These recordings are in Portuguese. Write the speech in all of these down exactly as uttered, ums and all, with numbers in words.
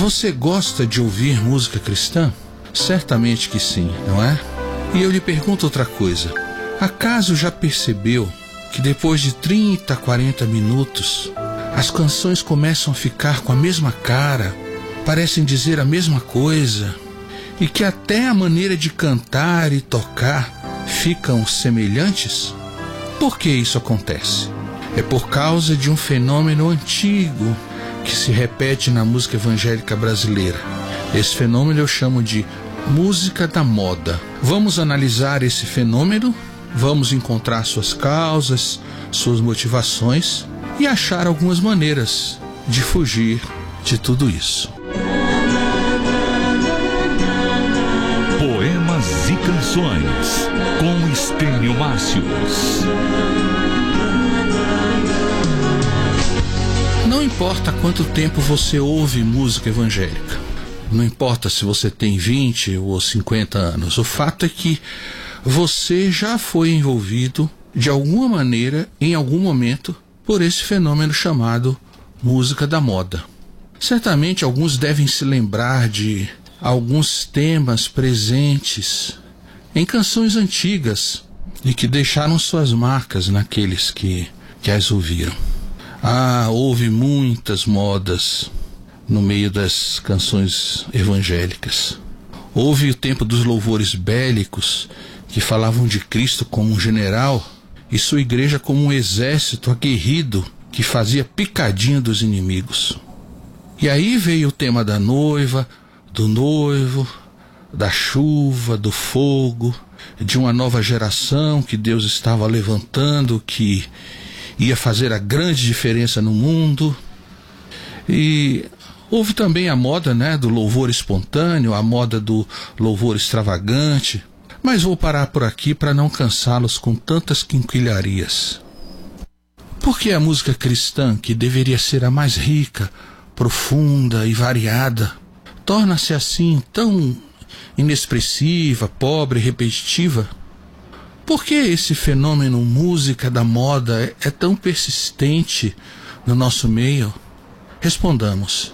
Você gosta de ouvir música cristã? Certamente que sim, não é? E eu lhe pergunto outra coisa. Acaso já percebeu que depois de trinta, quarenta minutos, as canções começam a ficar com a mesma cara, parecem dizer a mesma coisa, e que até a maneira de cantar e tocar ficam semelhantes? Por que isso acontece? É por causa de um fenômeno antigo que se repete na música evangélica brasileira. Esse fenômeno eu chamo de música da moda. Vamos analisar esse fenômeno, vamos encontrar suas causas, suas motivações e achar algumas maneiras de fugir de tudo isso. Poemas e canções com Estênio Márcios. Não importa quanto tempo você ouve música evangélica, não importa se você tem vinte ou cinquenta anos, o fato é que você já foi envolvido de alguma maneira, em algum momento, por esse fenômeno chamado música da moda. Certamente alguns devem se lembrar de alguns temas presentes em canções antigas e que deixaram suas marcas naqueles que, que as ouviram. Ah, houve muitas modas no meio das canções evangélicas. Houve o tempo dos louvores bélicos, que falavam de Cristo como um general e sua igreja como um exército aguerrido que fazia picadinha dos inimigos. E aí veio o tema da noiva, do noivo, da chuva, do fogo, de uma nova geração que Deus estava levantando, que ia fazer a grande diferença no mundo. E houve também a moda, né, do louvor espontâneo, a moda do louvor extravagante. Mas vou parar por aqui para não cansá-los com tantas quinquilharias. Por que a música cristã, que deveria ser a mais rica, profunda e variada, torna-se assim tão inexpressiva, pobre e repetitiva? Por que esse fenômeno música da moda é tão persistente no nosso meio? Respondamos.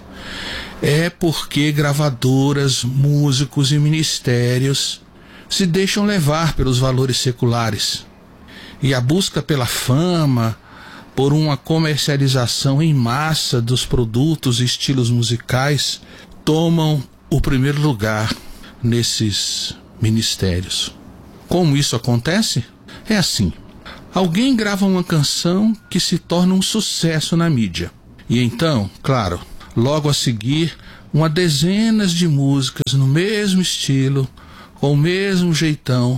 É porque gravadoras, músicos e ministérios se deixam levar pelos valores seculares. E a busca pela fama, por uma comercialização em massa dos produtos e estilos musicais, tomam o primeiro lugar nesses ministérios. Como isso acontece? É assim. Alguém grava uma canção que se torna um sucesso na mídia. E então, claro, logo a seguir, uma dezenas de músicas no mesmo estilo, com o mesmo jeitão,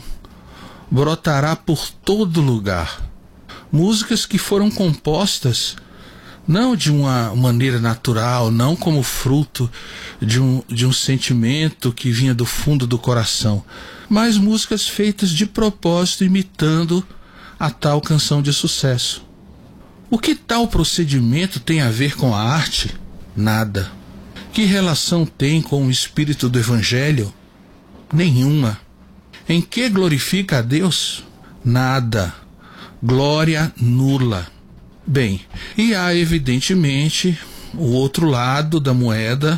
brotará por todo lugar. Músicas que foram compostas não de uma maneira natural, não como fruto de um, de um sentimento que vinha do fundo do coração, mas músicas feitas de propósito, imitando a tal canção de sucesso. O que tal procedimento tem a ver com a arte? Nada. Que relação tem com o espírito do Evangelho? Nenhuma. Em que glorifica a Deus? Nada. Glória nula. Bem, e há evidentemente o outro lado da moeda,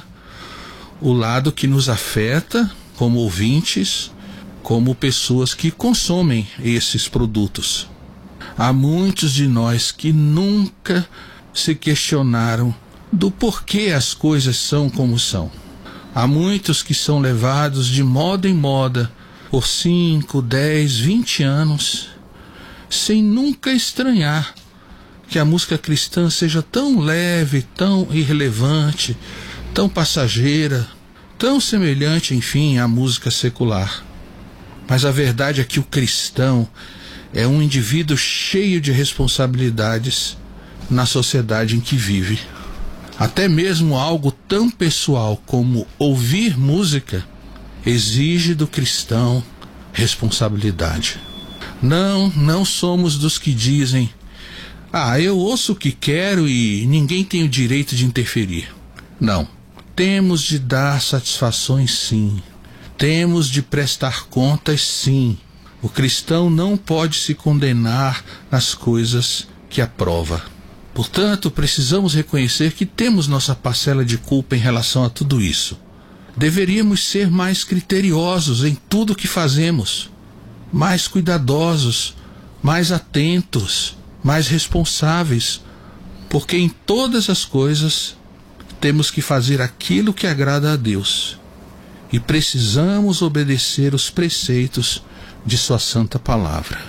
o lado que nos afeta como ouvintes, como pessoas que consomem esses produtos. Há muitos de nós que nunca se questionaram do porquê as coisas são como são. Há muitos que são levados de moda em moda por cinco, dez, vinte anos, sem nunca estranhar que a música cristã seja tão leve, tão irrelevante, tão passageira, tão semelhante, enfim, à música secular. Mas a verdade é que o cristão é um indivíduo cheio de responsabilidades na sociedade em que vive. Até mesmo algo tão pessoal como ouvir música exige do cristão responsabilidade. Não, não somos dos que dizem: ah, eu ouço o que quero e ninguém tem o direito de interferir. Não. Temos de dar satisfações, sim. Temos de prestar contas, sim. O cristão não pode se condenar nas coisas que aprova. Portanto, precisamos reconhecer que temos nossa parcela de culpa em relação a tudo isso. Deveríamos ser mais criteriosos em tudo que fazemos, mais cuidadosos, mais atentos, mais responsáveis, porque em todas as coisas temos que fazer aquilo que agrada a Deus e precisamos obedecer os preceitos de sua santa palavra.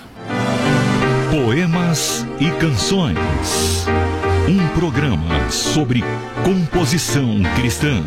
Poemas e canções. Um programa sobre composição cristã.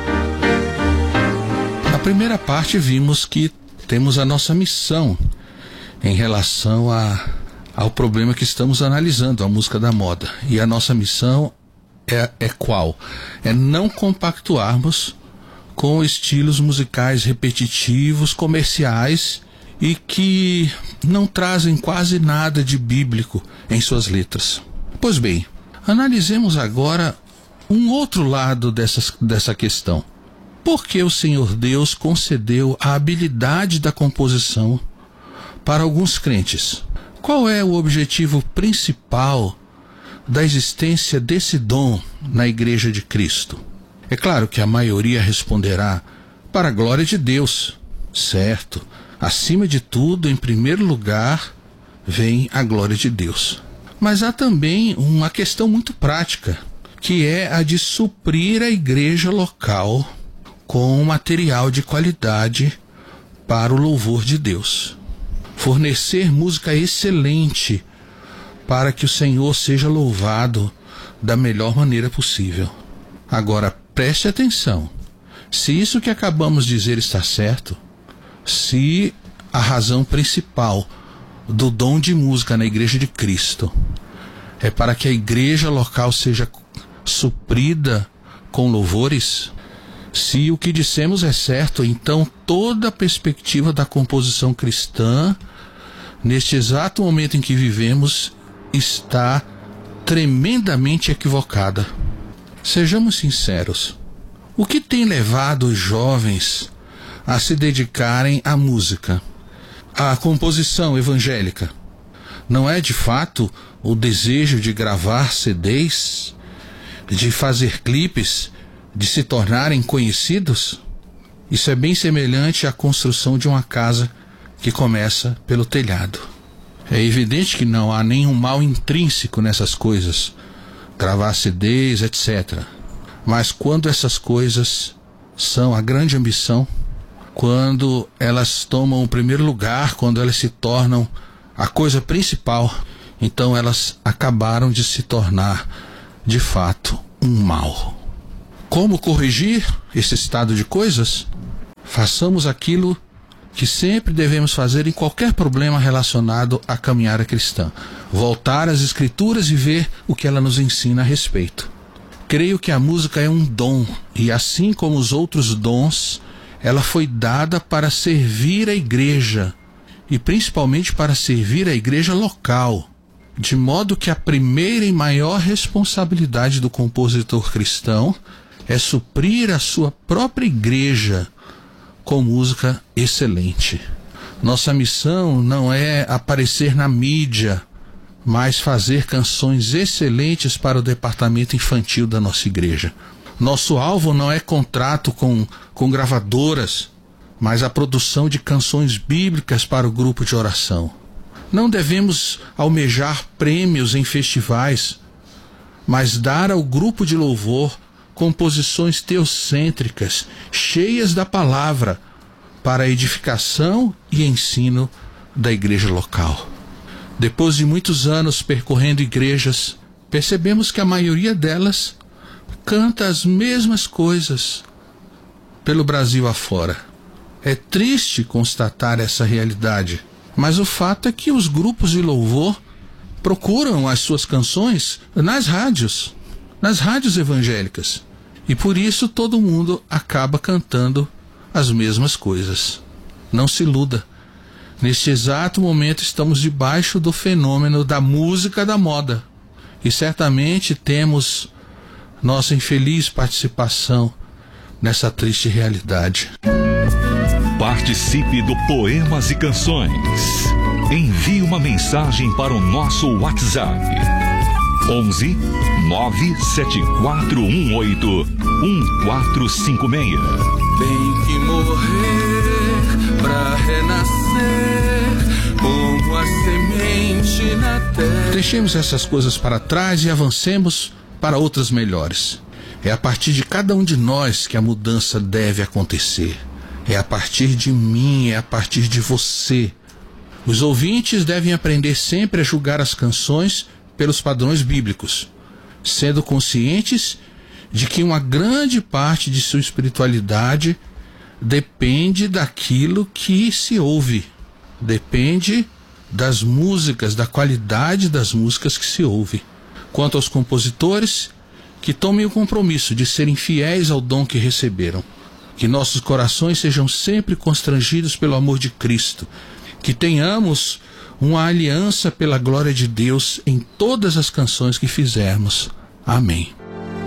Na primeira parte vimos que temos a nossa missão em relação a, ao problema que estamos analisando, a música da moda. E a nossa missão é, é qual? É não compactuarmos com estilos musicais repetitivos, comerciais e que não trazem quase nada de bíblico em suas letras. Pois bem, analisemos agora um outro lado dessa, dessa questão. Por que o Senhor Deus concedeu a habilidade da composição para alguns crentes? Qual é o objetivo principal da existência desse dom na Igreja de Cristo? É claro que a maioria responderá: para a glória de Deus. Certo. Acima de tudo, em primeiro lugar, vem a glória de Deus. Mas há também uma questão muito prática, que é a de suprir a igreja local com material de qualidade para o louvor de Deus. Fornecer música excelente para que o Senhor seja louvado da melhor maneira possível. Agora, preste atenção. Se isso que acabamos de dizer está certo, se a razão principal do dom de música na Igreja de Cristo é para que a igreja local seja suprida com louvores, se o que dissemos é certo, então toda a perspectiva da composição cristã, neste exato momento em que vivemos, está tremendamente equivocada. Sejamos sinceros. O que tem levado os jovens a se dedicarem à música, à composição evangélica? Não é de fato o desejo de gravar C Ds, de fazer clipes, de se tornarem conhecidos? Isso é bem semelhante à construção de uma casa que começa pelo telhado. É evidente que não há nenhum mal intrínseco nessas coisas, gravar C Ds, etcétera. Mas quando essas coisas são a grande ambição, quando elas tomam o primeiro lugar, quando elas se tornam a coisa principal, então elas acabaram de se tornar, de fato, um mal. Como corrigir esse estado de coisas? Façamos aquilo que sempre devemos fazer em qualquer problema relacionado à caminhada cristã: voltar às Escrituras e ver o que ela nos ensina a respeito. Creio que a música é um dom, e assim como os outros dons, ela foi dada para servir a igreja, e principalmente para servir a igreja local, de modo que a primeira e maior responsabilidade do compositor cristão é suprir a sua própria igreja com música excelente. Nossa missão não é aparecer na mídia, mas fazer canções excelentes para o departamento infantil da nossa igreja. Nosso alvo não é contrato com, com gravadoras, mas a produção de canções bíblicas para o grupo de oração. Não devemos almejar prêmios em festivais, mas dar ao grupo de louvor composições teocêntricas, cheias da palavra, para a edificação e ensino da igreja local. Depois de muitos anos percorrendo igrejas, percebemos que a maioria delas canta as mesmas coisas pelo Brasil afora. É triste constatar essa realidade, mas o fato é que os grupos de louvor procuram as suas canções nas rádios, nas rádios evangélicas, e por isso todo mundo acaba cantando as mesmas coisas. Não se iluda. Neste exato momento estamos debaixo do fenômeno da música da moda, e certamente temos nossa infeliz participação nessa triste realidade. Participe do Poemas e Canções. Envie uma mensagem para o nosso WhatsApp onze nove sete quatro um oito um quatro cinco seis. Tem que morrer pra renascer como a semente na terra. Deixemos essas coisas para trás e avancemos para outras melhores. É a partir de cada um de nós que a mudança deve acontecer. É a partir de mim, é a partir de você. Os ouvintes devem aprender sempre a julgar as canções pelos padrões bíblicos, sendo conscientes de que uma grande parte de sua espiritualidade depende daquilo que se ouve, depende das músicas, da qualidade das músicas que se ouve. Quanto aos compositores, que tomem o compromisso de serem fiéis ao dom que receberam. Que nossos corações sejam sempre constrangidos pelo amor de Cristo. Que tenhamos uma aliança pela glória de Deus em todas as canções que fizermos. Amém.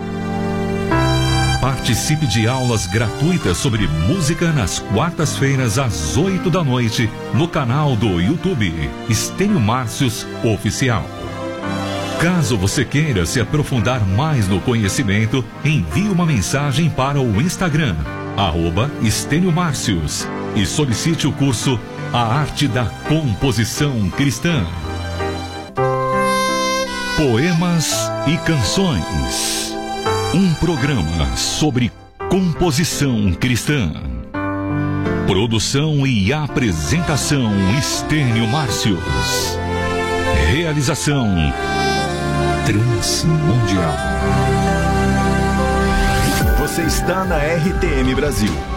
Participe de aulas gratuitas sobre música nas quartas-feiras às oito da noite no canal do YouTube Estênio Márcios Oficial. Caso você queira se aprofundar mais no conhecimento, envie uma mensagem para o Instagram, arroba Estênio Márcios, e solicite o curso A Arte da Composição Cristã. Poemas e Canções. Um programa sobre composição cristã. Produção e apresentação Estênio Márcios. Realização Transmundial. Você está na R T M Brasil.